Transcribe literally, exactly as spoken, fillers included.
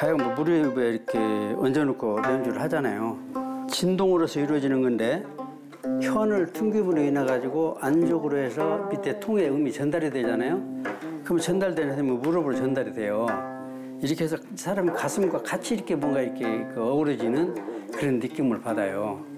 가약 뭐 무릎에 이렇게 얹어놓고 연주를 하잖아요. 진동으로서 이루어지는 건데 현을 튕김으로 인해 가지고 안쪽으로 해서 밑에 통에 음이 전달이 되잖아요. 그럼 전달되는 힘이 무릎으로 전달이 돼요. 이렇게 해서 사람 가슴과 같이 이렇게 뭔가 이렇게 그 어우러지는 그런 느낌을 받아요.